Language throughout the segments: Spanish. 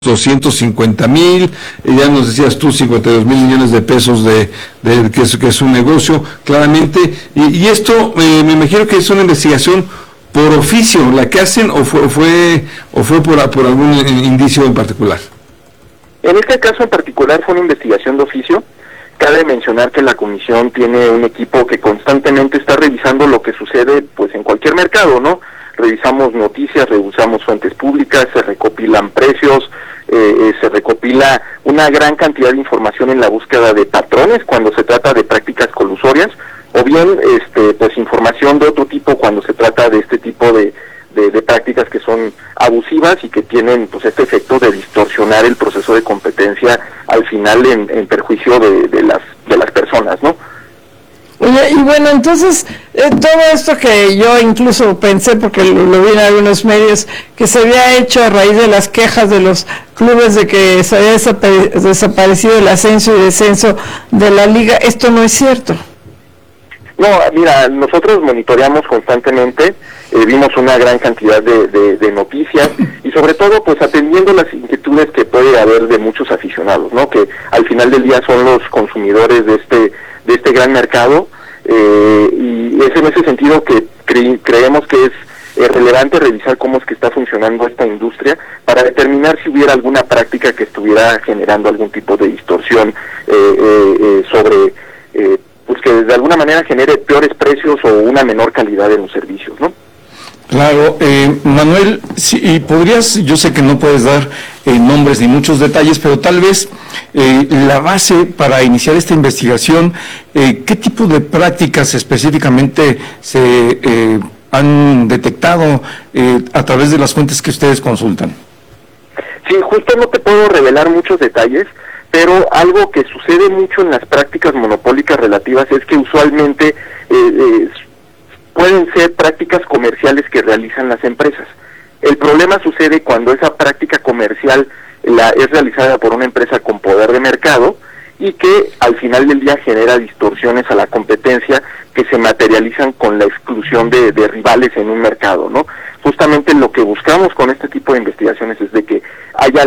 250,000, ya nos decías tú 52,000 millones de pesos de que es un negocio, claramente, y esto me imagino que es una investigación por oficio la que hacen, o fue por algún indicio en particular. En este caso en particular fue una investigación de oficio. Cabe mencionar que la comisión tiene un equipo que constantemente está revisando lo que sucede pues en cualquier mercado, ¿no? Revisamos noticias, revisamos fuentes públicas, se recopilan precios, se recopila una gran cantidad de información en la búsqueda de patrones cuando se trata de prácticas colusorias, o bien pues información de otro tipo cuando se trata de este tipo de prácticas que son abusivas y que tienen pues este efecto de distorsionar el proceso de competencia al final en perjuicio de las personas, ¿no? Oye, y bueno, entonces, todo esto que yo incluso pensé, porque lo vi en algunos medios, que se había hecho a raíz de las quejas de los clubes de que se había desaparecido el ascenso y descenso de la liga, esto no es cierto. No, mira, nosotros monitoreamos constantemente, vimos una gran cantidad de noticias y sobre todo pues atendiendo las inquietudes que puede haber de muchos aficionados, ¿no? Que al final del día son los consumidores de este gran mercado, y es en ese sentido que creemos que es relevante revisar cómo es que está funcionando esta industria para determinar si hubiera alguna práctica que estuviera generando algún tipo de distorsión sobre pues que de alguna manera genere peores precios o una menor calidad en los servicios, ¿no? Claro, Manuel, sí, podrías, yo sé que no puedes dar nombres ni muchos detalles, pero tal vez la base para iniciar esta investigación, ¿qué tipo de prácticas específicamente se han detectado a través de las fuentes que ustedes consultan? Sí, justo no te puedo revelar muchos detalles, pero algo que sucede mucho en las prácticas monopólicas relativas es que usualmente pueden ser prácticas comerciales que realizan las empresas. El problema sucede cuando esa práctica comercial es realizada por una empresa con poder de mercado y que al final del día genera distorsiones a la competencia que se materializan con la exclusión de rivales en un mercado, ¿no? Justamente lo que buscamos con este tipo de investigaciones es de que haya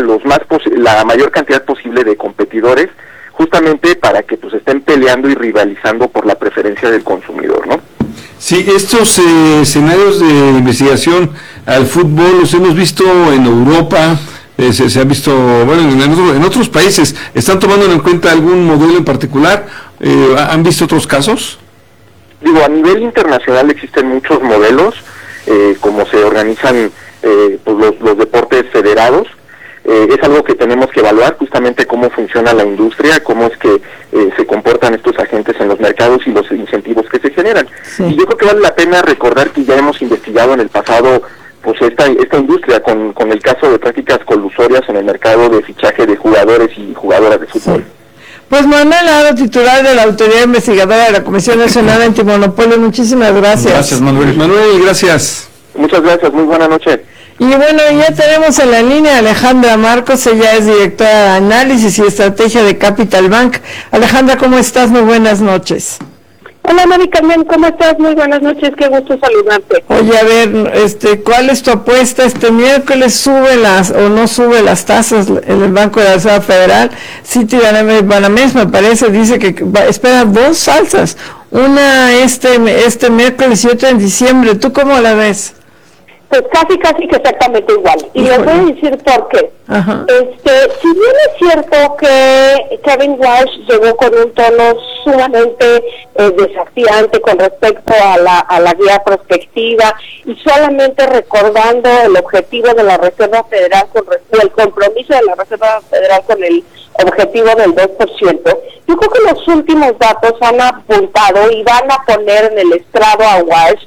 la mayor cantidad posible de competidores, justamente para que pues estén peleando y rivalizando por la preferencia del consumidor, ¿no? Sí, estos escenarios de investigación al fútbol los hemos visto en Europa, se ha visto, bueno, en otros países. ¿Están tomando en cuenta algún modelo en particular? ¿Han visto otros casos? Digo, a nivel internacional existen muchos modelos, como se organizan pues los deportes federados. Es algo que tenemos que evaluar, justamente cómo funciona la industria, cómo es que se comportan estos agentes en los mercados y los incentivos que se generan. Sí. Y yo creo que vale la pena recordar que ya hemos investigado en el pasado pues esta industria con el caso de prácticas colusorias en el mercado de fichaje de jugadores y jugadoras de fútbol. Sí. Pues Manuel Aro, titular de la Autoridad Investigadora de la Comisión Nacional Antimonopolio, muchísimas gracias. Gracias, Manuel. Manuel, gracias. Muchas gracias, muy buena noche. Y bueno, ya tenemos en la línea a Alejandra Marcos, ella es directora de Análisis y Estrategia de Capital Bank. Alejandra, ¿cómo estás? Muy buenas noches. Hola, Mari Carmen, ¿cómo estás? Muy buenas noches, qué gusto saludarte. Oye, a ver, ¿cuál es tu apuesta? ¿Este miércoles sube o no sube las tasas en el Banco de la Reserva Federal? Citibanamex, me parece, dice que espera dos alzas, una este miércoles y otra en diciembre. ¿Tú cómo la ves? Pues casi que exactamente igual. Y les voy a decir por qué. Ajá. Si bien es cierto que Kevin Walsh llegó con un tono sumamente desafiante con respecto a la guía prospectiva y solamente recordando el objetivo de la Reserva Federal o el compromiso de la Reserva Federal con el objetivo del 2%, yo creo que los últimos datos han apuntado y van a poner en el estrado a Walsh,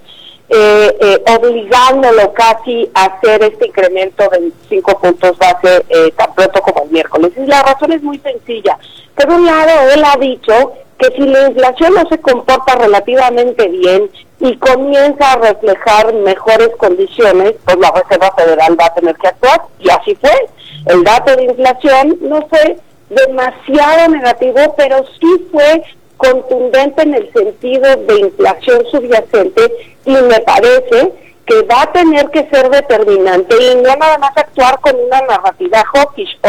obligándolo casi a hacer este incremento de 25 puntos base tan pronto como el miércoles. Y la razón es muy sencilla. Por un lado, él ha dicho que si la inflación no se comporta relativamente bien y comienza a reflejar mejores condiciones, pues la Reserva Federal va a tener que actuar, y así fue. El dato de inflación no fue demasiado negativo, pero sí fue contundente en el sentido de inflación subyacente, y me parece que va a tener que ser determinante y no nada más actuar con una narrativa hawkish.